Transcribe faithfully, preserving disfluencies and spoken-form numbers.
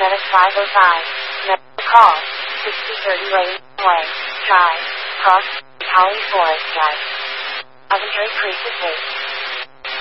Medic five oh five. Medic call. sixty thirty Lane Way. Drive. Cross. Holly Forest Drive. Coventry Creek Estate.